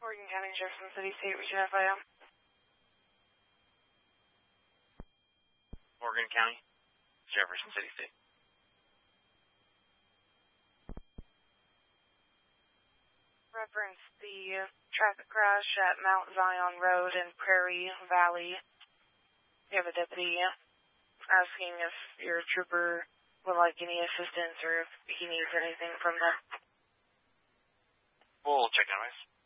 Morgan County, Jefferson City, State, Region FIM. Morgan County, Jefferson City, State. Reference the traffic crash at Mount Zion Road in Prairie Valley. You have a deputy asking if your trooper would like any assistance or if he needs anything from them. We'll check anyways.